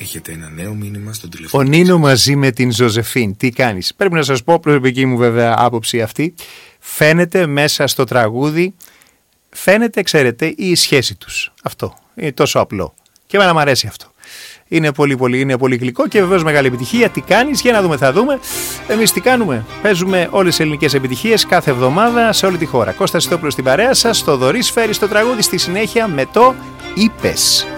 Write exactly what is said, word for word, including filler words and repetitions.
Έχετε ένα νέο μήνυμα στον τηλεφωνό. Ο Νίνο μαζί με την Ζωζεφίν. Τι κάνεις? Πρέπει να σας πω, προσωπική μου βέβαια άποψη αυτή, φαίνεται μέσα στο τραγούδι, φαίνεται, ξέρετε, η σχέση τους. Αυτό είναι τόσο απλό και εμένα μου αρέσει αυτό. Είναι πολύ πολύ, είναι πολύ γλυκό και βεβαίως μεγάλη επιτυχία. Τι κάνεις? Για να δούμε, θα δούμε. Εμείς τι κάνουμε? Παίζουμε όλες τις ελληνικές επιτυχίες κάθε εβδομάδα σε όλη τη χώρα. Κώστας Ιστόπουλος στην παρέα σας, στο Θοδωρής φέρει στο τραγούδι στη συνέχεια με το «Είπες».